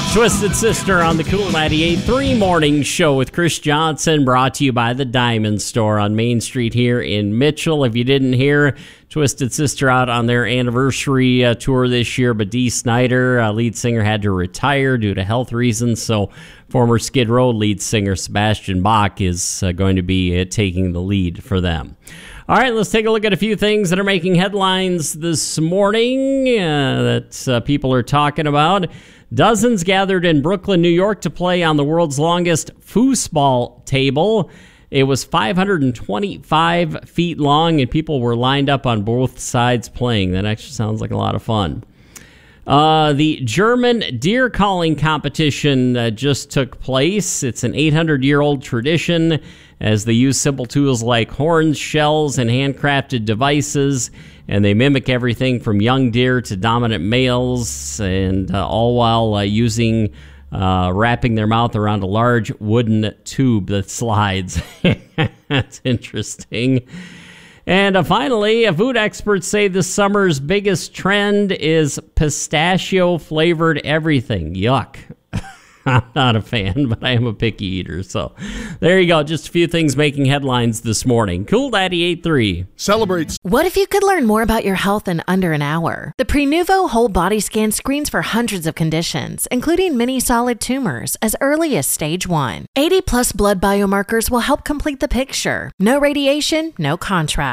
Twisted Sister on the Cool 98.3 Morning Show with Chris Johnson, brought to you by the Diamond Store on Main Street here in Mitchell. If you didn't hear, Twisted Sister out on their anniversary tour this year, but Dee Snider, lead singer, had to retire due to health reasons, so former Skid Row lead singer Sebastian Bach is going to be taking the lead for them. All right, let's take a look at a few things that are making headlines this morning that people are talking about. Dozens gathered in Brooklyn, New York to play on the world's longest foosball table. It was 525 feet long, and people were lined up on both sides playing. That actually sounds like a lot of fun. The German deer calling competition just took place. It's an 800-year-old tradition, as they use simple tools like horns, shells, and handcrafted devices, and they mimic everything from young deer to dominant males, and all while wrapping their mouth around a large wooden tube that slides. That's interesting. And finally, food experts say this summer's biggest trend is pistachio-flavored everything. Yuck. I'm not a fan, but I am a picky eater. So there you go. Just a few things making headlines this morning. Cool 98.3 celebrates. What if you could learn more about your health in under an hour? The Prenuvo whole body scan screens for hundreds of conditions, including many solid tumors, as early as stage 1. 80+ blood biomarkers will help complete the picture. No radiation, no contrast.